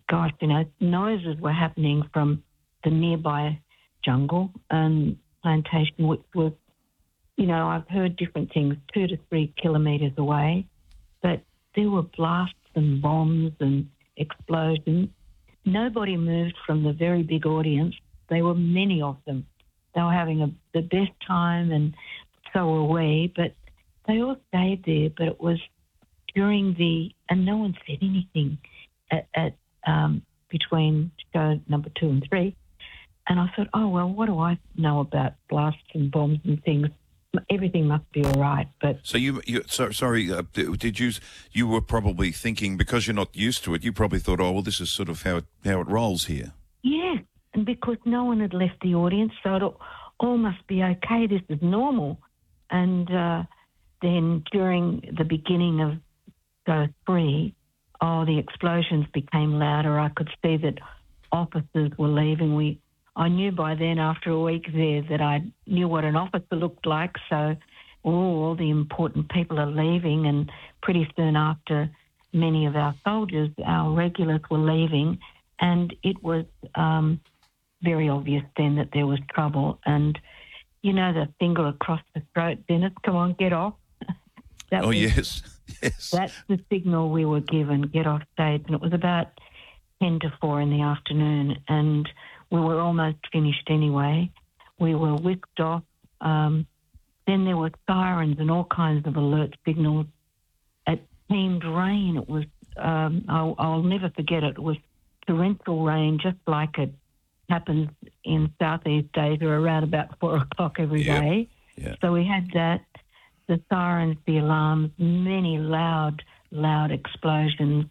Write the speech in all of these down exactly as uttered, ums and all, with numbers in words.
gosh, you know, noises were happening from the nearby jungle and plantation, which was, you know, I've heard different things, two to three kilometres away, but there were blasts and bombs and explosions. Nobody moved from the very big audience. There were many of them. They were having a, the best time, and so were we, but they all stayed there. But it was during the, and no one said anything at, at um, between show number two and three. And I thought, oh, well, what do I know about blasts and bombs and things? Everything must be all right. But so you, you so, sorry, uh, did you? You were probably thinking, because you're not used to it, you probably thought, oh, well, this is sort of how it, how it rolls here. Yeah, and because no one had left the audience, so it all, all must be okay. This is normal. And uh, then during the beginning of show three, oh, the explosions became louder. I could see that officers were leaving. We. I knew by then, after a week there, that I knew what an officer looked like. So, oh, all the important people are leaving, and pretty soon after, many of our soldiers, our regulars, were leaving, and it was um, very obvious then that there was trouble. And you know, the finger across the throat, Dennis, come on, get off. that oh was, yes, yes. That's the signal we were given: get off stage, and it was about ten to four in the afternoon, and we were almost finished anyway. We were whisked off. Um, then there were sirens and all kinds of alert signals. It seemed rain. It was, um, I'll, I'll never forget it. It was torrential rain, just like it happens in Southeast Asia around about four o'clock every yep. day. Yeah. So we had that, the sirens, the alarms, many loud, loud explosions.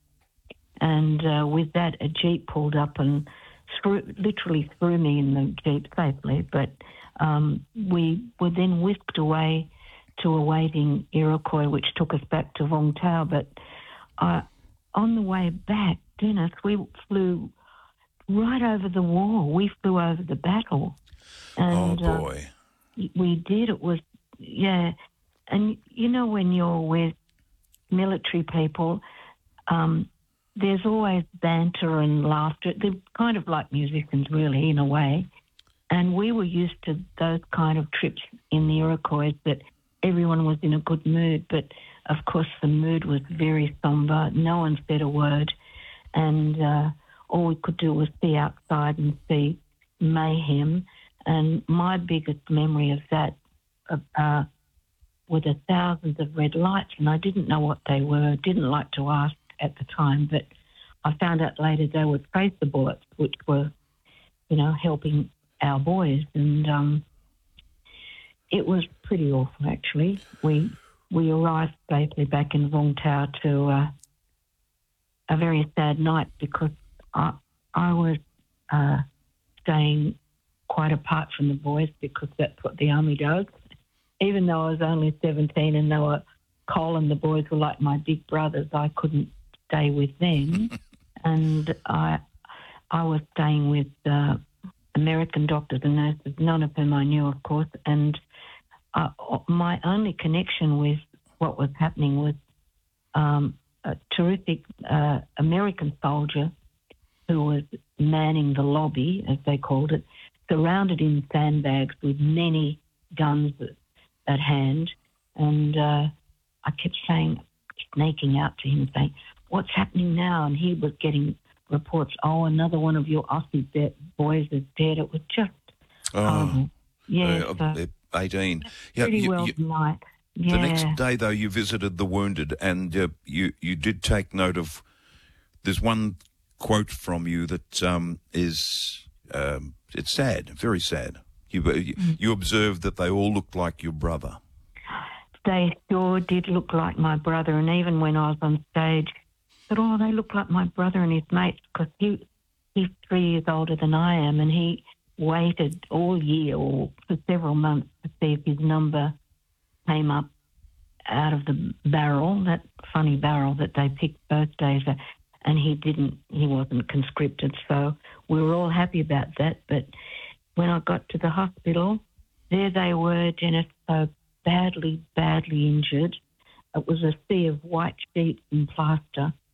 And uh, with that, a Jeep pulled up and Threw, literally threw me in the Jeep safely, but um, we were then whisked away to a waiting Iroquois, which took us back to Vung Tau. But uh, on the way back, Dennis, we flew right over the wall. We flew over the battle. And, oh, boy. Uh, we did. It was, yeah. And, you know, when you're with military people, um, there's always banter and laughter. They're kind of like musicians, really, in a way. And we were used to those kind of trips in the Iroquois, that everyone was in a good mood. But, of course, the mood was very sombre. No one said a word. And uh, all we could do was see outside and see mayhem. And my biggest memory of that uh, were the thousands of red lights. And I didn't know what they were, didn't like to ask at the time, but I found out later they were tracer bullets, which were, you know, helping our boys. And um, it was pretty awful, actually. We we arrived safely back in Vung Tau to uh, a very sad night, because I, I was uh, staying quite apart from the boys, because that's what the Army does. Even though I was only seventeen and they were Cole and the boys were like my big brothers, I couldn't stay with them. And I I was staying with uh, American doctors and nurses, none of whom I knew, of course. And uh, my only connection with what was happening was um, a terrific uh, American soldier who was manning the lobby, as they called it, surrounded in sandbags with many guns at hand. And uh, I kept saying, snaking out to him, saying, what's happening now? And he was getting reports, oh, another one of your Aussie de- boys is dead. It was just oh, horrible. Yeah, uh, so eighteen. Yeah, pretty you, well you, tonight. Yeah. The next day, though, you visited the wounded, and uh, you, you did take note of, there's one quote from you that um, is, um, it's sad, very sad. You, you, mm. you observed that they all looked like your brother. They sure did look like my brother, and even when I was on stage, I thought, oh, they look like my brother and his mates, because he, he's three years older than I am, and he waited all year or for several months to see if his number came up out of the barrel, that funny barrel that they picked both days, and he didn't, he wasn't conscripted, so we were all happy about that. But when I got to the hospital, there they were, Dennis, so badly, badly injured. It was a sea of white sheets and plaster.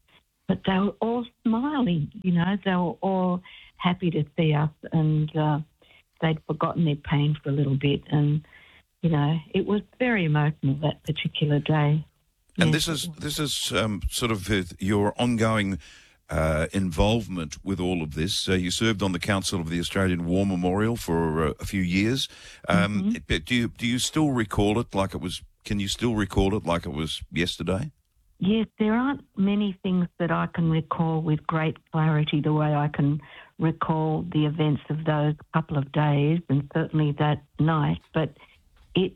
but they were all smiling, you know, they were all happy to see us, and uh, they'd forgotten their pain for a little bit. And, you know, it was very emotional that particular day. And Yes, this is this is um, sort of uh, your ongoing uh, involvement with all of this. Uh, you served on the Council of the Australian War Memorial for uh, a few years. Um, Mhm. it- do you do you still recall it like it was? Can you still recall it like it was yesterday? Yes, there aren't many things that I can recall with great clarity the way I can recall the events of those couple of days and certainly that night. But it,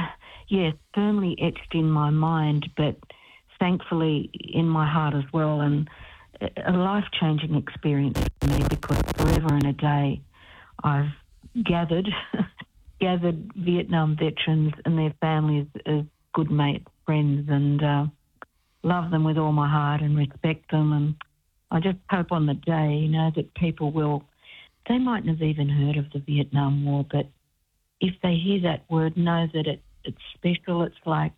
yes, firmly etched in my mind, but thankfully in my heart as well, and a life-changing experience for me, because forever and a day I've gathered gathered Vietnam veterans and their families as good mates, friends, and uh, love them with all my heart and respect them. And I just hope on the day, you know, that people will, they mightn't have even heard of the Vietnam War, but if they hear that word, know that it, it's special. It's like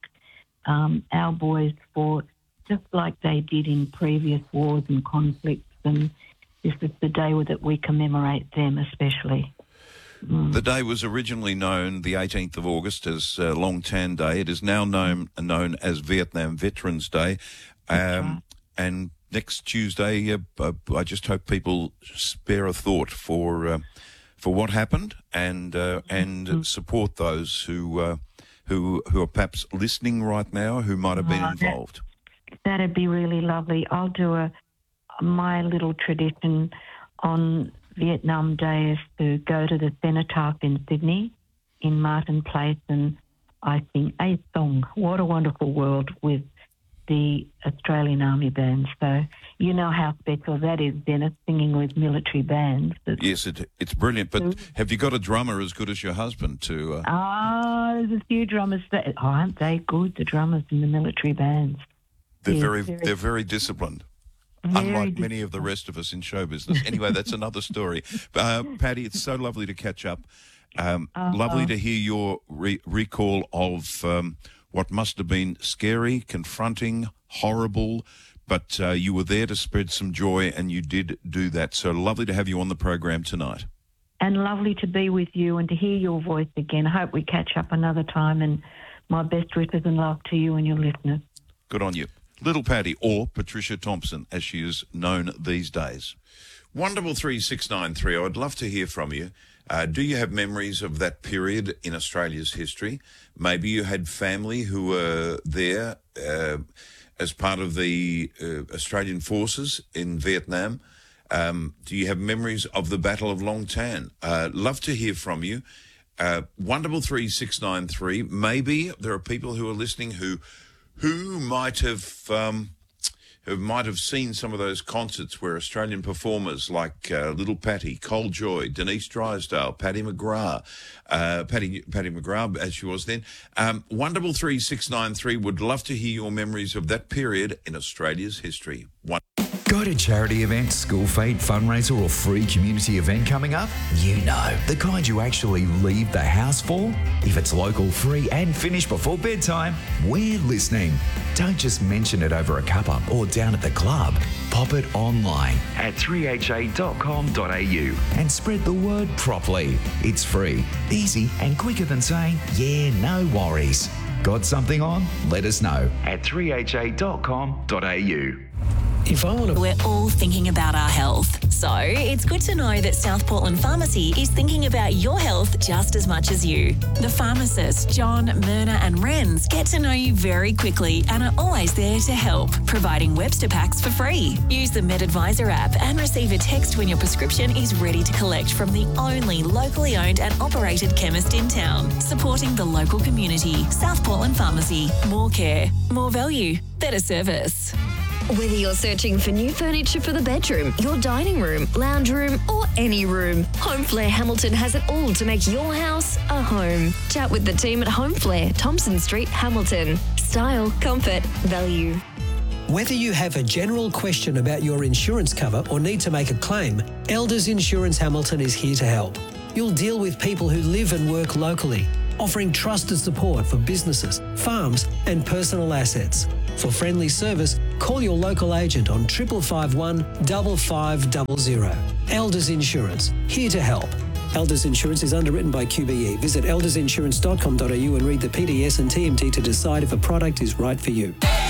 um, our boys fought just like they did in previous wars and conflicts, and this is the day that we commemorate them especially. Mm. The day was originally known, the eighteenth of August, as uh, Long Tan Day. It is now known known as Vietnam Veterans Day. Um, right. And next Tuesday, uh, uh, I just hope people spare a thought for uh, for what happened, and uh, and Mm-hmm. support those who uh, who who are perhaps listening right now who might have been Oh, that- involved. That'd be really lovely. I'll do a my little tradition on Vietnam Day is to go to the Cenotaph in Sydney, in Martin Place, and I sing a song. What a wonderful world with the Australian Army Band. So you know how special that is, Dennis, singing with military bands. It's, Yes, it, it's brilliant. But have you got a drummer as good as your husband to? Uh, Ah, there's a few drummers that oh, aren't they good? The drummers in the military bands. they're yes, very very- they're very disciplined. Very Unlike many of the rest of us in show business. Anyway, that's another story. Uh, Patty, it's so lovely to catch up. Um, Uh-huh. Lovely to hear your re- recall of um, what must have been scary, confronting, horrible, but uh, you were there to spread some joy, and you did do that. So lovely to have you on the program tonight. And lovely to be with you and to hear your voice again. I hope we catch up another time, and my best wishes and love to you and your listeners. Good on you. Little Patty, or Patricia Thompson, as she is known these days. one double three six nine three, I'd love to hear from you. Uh, do you have memories of that period in Australia's history? Maybe you had family who were there uh, as part of the uh, Australian forces in Vietnam. Um, do you have memories of the Battle of Long Tan? Uh, love to hear from you. Uh, one double three six nine three. Maybe there are people who are listening who who might have um, who might have seen some of those concerts where Australian performers like uh, Little Patty, Cole Joy, Denise Drysdale, Paddy McGrath, uh, Paddy Paddy McGrath as she was then. Um, one double three six nine three would love to hear your memories of that period in Australia's history. One. Got a charity event, school fete, fundraiser or free community event coming up? You know, the kind you actually leave the house for? If it's local, free and finished before bedtime, we're listening. Don't just mention it over a cuppa or down at the club. Pop it online at three h a dot com dot a u and spread the word properly. It's free, easy and quicker than saying, yeah, no worries. Got something on? Let us know at three h a dot com dot a u. If I want to... We're all thinking about our health. So it's good to know that South Portland Pharmacy is thinking about your health just as much as you. The pharmacists, John, Myrna and Renz, get to know you very quickly and are always there to help, providing Webster packs for free. Use the MedAdvisor app and receive a text when your prescription is ready to collect from the only locally owned and operated chemist in town. Supporting the local community. South Portland Pharmacy. More care, more value, better service. Whether you're searching for new furniture for the bedroom, your dining room, lounge room, or any room, Home Flair Hamilton has it all to make your house a home. Chat with the team at Home Flair, Thompson Street, Hamilton. Style, comfort, value. Whether you have a general question about your insurance cover or need to make a claim, Elders Insurance Hamilton is here to help. You'll deal with people who live and work locally, offering trusted support for businesses, farms, and personal assets. For friendly service, call your local agent on triple five one five five double zero. Elders Insurance, here to help. Elders Insurance is underwritten by Q B E. Visit elders insurance dot com dot a u and read the P D S and T M T to decide if a product is right for you.